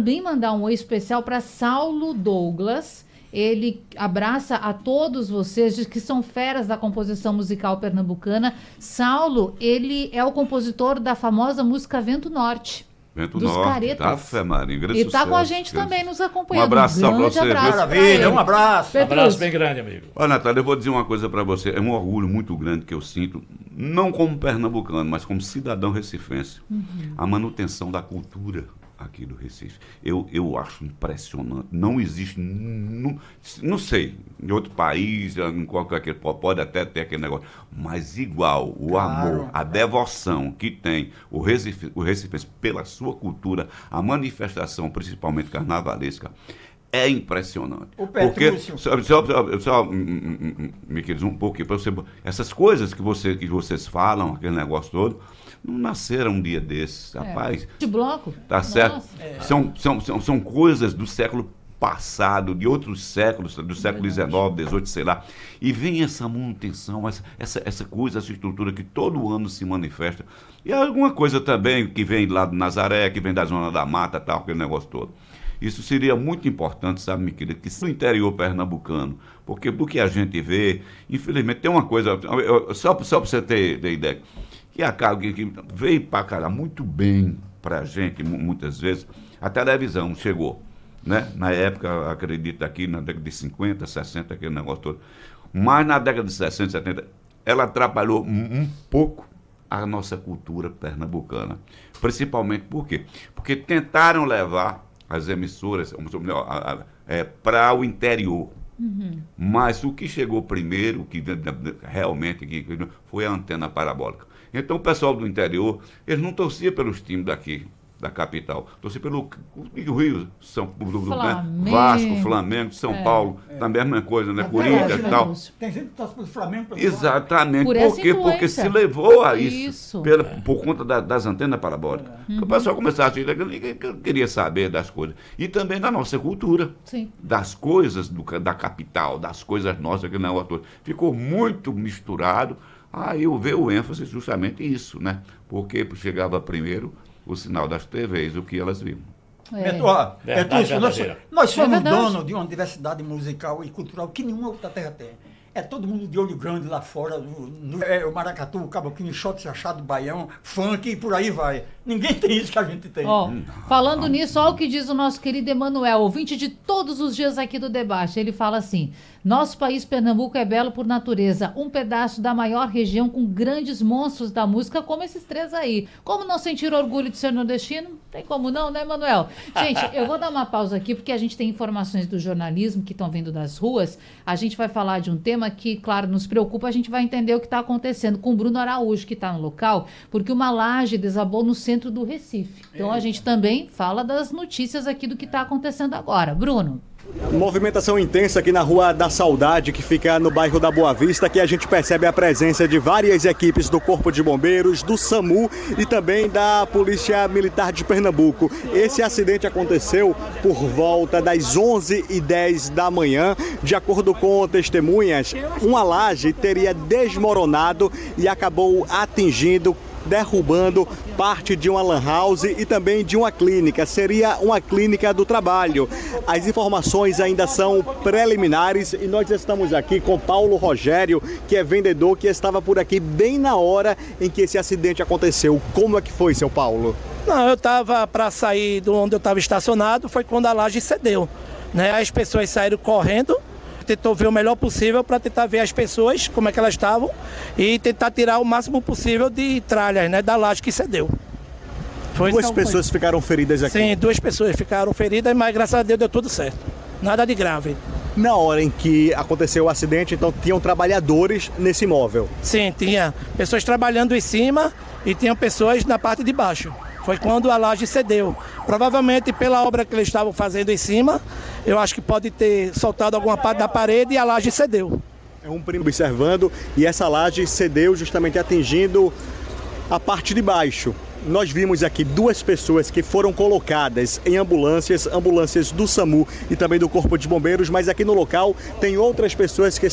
também mandar um oi especial para Saulo Douglas. Ele abraça a todos vocês, diz que são feras da composição musical pernambucana. Saulo, ele é o compositor da famosa música Vento Norte. Vento dos Norte, Caretas. da Fé Maria, grande E está sucesso, com a gente também nos acompanhando. Um abraço para você. Maravilha, um abraço. Um abraço bem grande, amigo. Olha, Natália, eu vou dizer uma coisa para você. É um orgulho muito grande que eu sinto, não como pernambucano, mas como cidadão recifense. A manutenção da cultura aqui do Recife. Eu acho impressionante. Não existe, não sei, em outro país, em qualquer, pode até ter aquele negócio, mas igual o amor, a devoção que tem o Recife pela sua cultura, a manifestação, principalmente carnavalesca, é impressionante. Porque, só me queridos, um pouquinho, para você, essas coisas que vocês falam, aquele negócio todo, não nasceram um dia desses, rapaz. De bloco? Tá certo? São coisas do século passado, de outros séculos, do século XIX, XVIII, sei lá. E vem essa manutenção, essa coisa, essa estrutura que todo ano se manifesta. E alguma coisa também que vem lá do Nazaré, que vem da Zona da Mata, tal, aquele negócio todo. Isso seria muito importante, sabe, minha querida, que no interior pernambucano, porque do que a gente vê, infelizmente, tem uma coisa, só para você ter ideia, que veio para cá muito bem para a gente, muitas vezes, a televisão chegou, né? Na época, acredito aqui, na década de 50, 60, aquele negócio todo, mas na década de 60, 70, ela atrapalhou um pouco a nossa cultura pernambucana, principalmente por quê? Porque tentaram levar as emissoras para o interior. Mas o que chegou primeiro, que realmente foi a antena parabólica. Então o pessoal do interior, eles não torciam pelos times daqui, da capital, torciam pelo Rio, né? Vasco, Flamengo, São Paulo, também a mesma coisa, né? Corinthians e tal. Tem gente que torce pelo Flamengo. Exatamente, porque se levou a isso. Por conta das antenas parabólicas. O pessoal começava a dizer que ninguém queria saber das coisas. E também da nossa cultura. Sim. Das coisas da capital, das coisas nossas, que não é todo. Ficou muito misturado. Aí eu vejo o ênfase justamente isso, né? Porque chegava primeiro o sinal das TVs, o que elas viam. Nós somos donos de uma diversidade musical e cultural que nenhuma outra terra tem. É todo mundo de olho grande lá fora, o maracatu, o caboclinho, shot, achado, baião, funk e por aí vai. Ninguém tem isso que a gente tem. Falando nisso, olha o que diz o nosso querido Emanuel, ouvinte de todos os dias aqui do debate. Ele fala assim: nosso país, Pernambuco, é belo por natureza, um pedaço da maior região com grandes monstros da música, como esses três aí. Como não sentir orgulho de ser nordestino? Tem como não, né, Emanuel? Gente, eu vou dar uma pausa aqui, porque a gente tem informações do jornalismo que estão vindo das ruas. A gente vai falar de um tema que, claro, nos preocupa, a gente vai entender o que está acontecendo com o Bruno Araújo, que está no local, porque uma laje desabou no centro do Recife. Então a gente também fala das notícias aqui do que está acontecendo agora. Bruno. Movimentação intensa aqui na Rua da Saudade, que fica no bairro da Boa Vista, que a gente percebe a presença de várias equipes do Corpo de Bombeiros, do SAMU e também da Polícia Militar de Pernambuco. Esse acidente aconteceu por volta das 11h10 da manhã. De acordo com testemunhas, uma laje teria desmoronado e acabou derrubando parte de uma lan house e também de uma clínica. Seria uma clínica do trabalho. As informações ainda são preliminares e nós estamos aqui com Paulo Rogério, que é vendedor, que estava por aqui bem na hora em que esse acidente aconteceu. Como é que foi, seu Paulo? Não, eu estava para sair de onde eu estava estacionado, foi quando a laje cedeu, né? As pessoas saíram correndo, tentou ver o melhor possível para tentar ver as pessoas, como é que elas estavam, e tentar tirar o máximo possível de tralhas, né, da laje que cedeu. Duas pessoas ficaram feridas aqui? Sim, 2 pessoas ficaram feridas, mas graças a Deus deu tudo certo. Nada de grave. Na hora em que aconteceu o acidente, então, tinham trabalhadores nesse imóvel? Sim, tinha pessoas trabalhando em cima e tinham pessoas na parte de baixo. Foi quando a laje cedeu. Provavelmente pela obra que eles estavam fazendo em cima, eu acho que pode ter soltado alguma parte da parede e a laje cedeu. É um primo observando e essa laje cedeu justamente atingindo a parte de baixo. Nós vimos aqui 2 pessoas que foram colocadas em ambulâncias do SAMU e também do Corpo de Bombeiros, mas aqui no local tem outras pessoas que